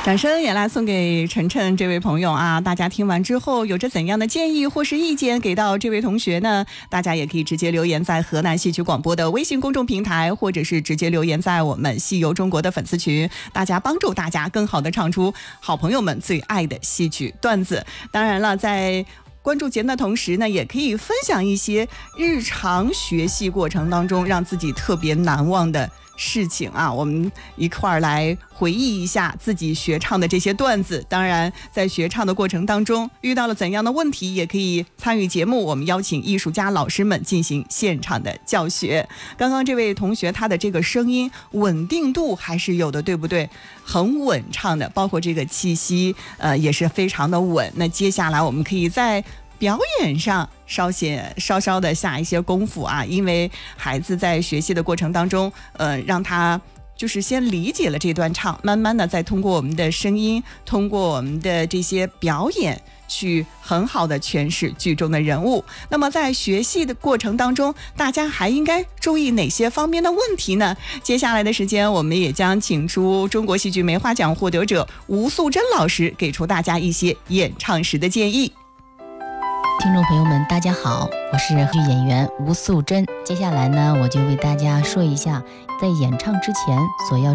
掌声也来送给晨晨这位朋友啊！大家听完之后有着怎样的建议或是意见给到这位同学呢？大家也可以直接留言在河南戏曲广播的微信公众平台，或者是直接留言在我们戏游中国的粉丝群，大家帮助大家更好的唱出好朋友们最爱的戏曲段子。当然了，在关注节目的同时呢，也可以分享一些日常学戏过程当中让自己特别难忘的事情啊，我们一块儿来回忆一下自己学唱的这些段子。当然在学唱的过程当中遇到了怎样的问题，也可以参与节目，我们邀请艺术家老师们进行现场的教学。刚刚这位同学他的这个声音稳定度还是有的，对不对？很稳畅的，包括这个气息也是非常的稳。那接下来我们可以在表演上稍稍的下一些功夫啊，因为孩子在学习的过程当中让他就是先理解了这段唱，慢慢的再通过我们的声音，通过我们的这些表演去很好的诠释剧中的人物。那么在学戏的过程当中，大家还应该注意哪些方面的问题呢？接下来的时间我们也将请出中国戏剧梅花奖获得者吴素珍老师，给出大家一些演唱时的建议。 听众朋友们大家好，我是剧演员吴素珍。接下来呢，我就为大家说一下在演唱之前所要